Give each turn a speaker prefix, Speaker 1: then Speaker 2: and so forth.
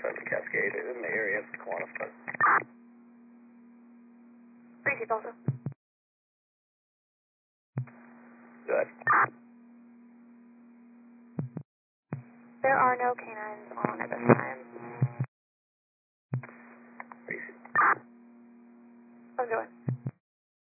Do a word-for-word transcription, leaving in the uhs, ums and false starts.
Speaker 1: seven Cascade in the area of Kiwanis, but...
Speaker 2: three Chief also.
Speaker 1: Good.
Speaker 2: There are no canines on at this time.